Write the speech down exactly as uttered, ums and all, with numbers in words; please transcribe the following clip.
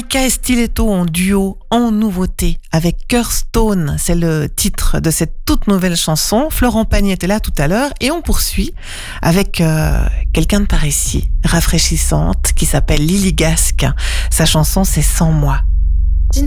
Mika et Stiletto en duo, en nouveauté, avec Kirstone, c'est le titre de cette toute nouvelle chanson. Florent Pagny était là tout à l'heure et on poursuit avec euh, quelqu'un de par ici, rafraîchissante, qui s'appelle Lily Gasque. Sa chanson c'est Sans moi.